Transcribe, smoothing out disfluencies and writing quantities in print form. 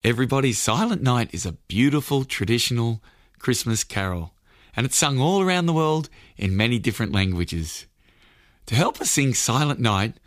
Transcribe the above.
Everybody, Silent Night is a beautiful traditional Christmas carol, and it's sung all around the world in many different languages. To help us sing Silent Night,